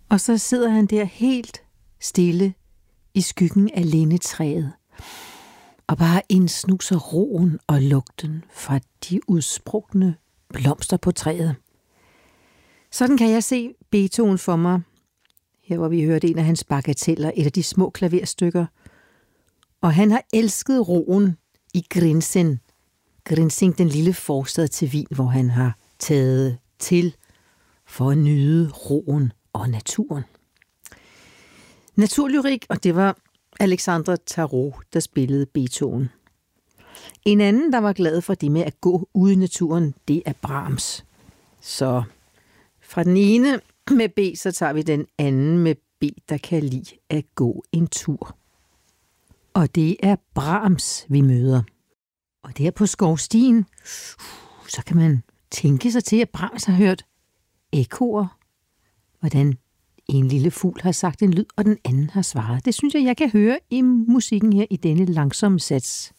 Og så sidder han der helt stille i skyggen af lindetræet og bare indsnuser roen og lugten fra de udsprungne blomster på træet. Sådan kan jeg se Beethoven for mig, her hvor vi hørte en af hans bagateller, et af de små klaverstykker. Og han har elsket roen i Grinzing. Grinzing, den lille forstad til Wien, hvor han har taget til for at nyde roen og naturen. Naturlyrik, og det var Alexandre Tarot, der spillede Beethoven. En anden, der var glad for det med at gå ude i naturen, det er Brahms. Så fra den ene med B, så tager vi den anden med B, der kan lide at gå en tur. Og det er Brahms, vi møder. Og der på skovstien, så kan man tænke sig til, at Brahms har hørt ekkoer. Hvordan en lille fugl har sagt en lyd, og den anden har svaret. Det synes jeg kan høre i musikken her i denne langsomme sats.